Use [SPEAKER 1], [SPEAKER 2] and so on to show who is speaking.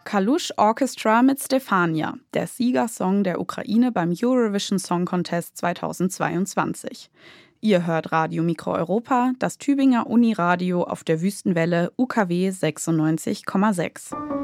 [SPEAKER 1] Kalush Orchestra mit Stefania, der Siegersong der Ukraine beim Eurovision Song Contest 2022. Ihr hört Radio Mikro Europa, das Tübinger Uniradio auf der Wüstenwelle UKW 96,6.